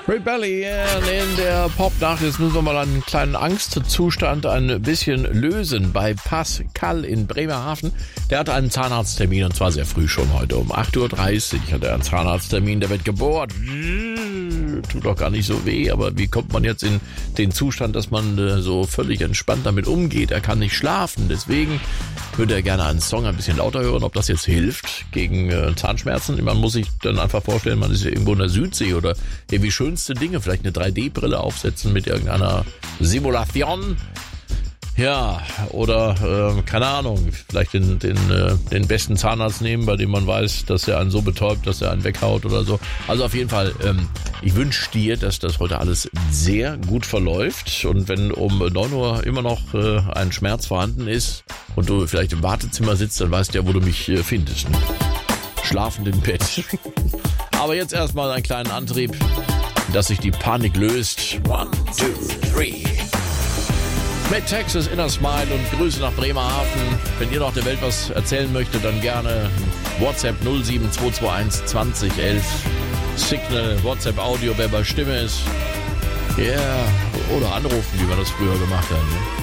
Rebellion in der Popnacht. Jetzt müssen wir mal einen kleinen Angstzustand ein bisschen lösen bei Pascal in Bremerhaven. Der hatte einen Zahnarzttermin und zwar sehr früh schon heute. Um 8.30 Uhr hat er einen Zahnarzttermin, der wird gebohrt. Tut doch gar nicht so weh, aber wie kommt man jetzt in den Zustand, dass man so völlig entspannt damit umgeht? Er kann nicht schlafen, deswegen würde er gerne einen Song ein bisschen lauter hören, ob das jetzt hilft gegen Zahnschmerzen. Man muss sich dann einfach vorstellen, man ist ja irgendwo in der Südsee oder irgendwie schönste Dinge, vielleicht eine 3D-Brille aufsetzen mit irgendeiner Simulation. Ja, oder, keine Ahnung, vielleicht den besten Zahnarzt nehmen, bei dem man weiß, dass er einen so betäubt, dass er einen weghaut oder so. Also auf jeden Fall, ich wünsche dir, dass das heute alles sehr gut verläuft. Und wenn um 9 Uhr immer noch ein Schmerz vorhanden ist und du vielleicht im Wartezimmer sitzt, dann weißt du ja, wo du mich findest. Schlafend im Bett. Aber jetzt erstmal einen kleinen Antrieb, dass sich die Panik löst. 1, 2, 3... Mit Texas Inner Smile und Grüße nach Bremerhaven. Wenn ihr noch der Welt was erzählen möchtet, dann gerne WhatsApp 07221 2011. Signal, WhatsApp Audio, wer bei Stimme ist. Ja, yeah. Oder anrufen, wie wir das früher gemacht haben. Ne?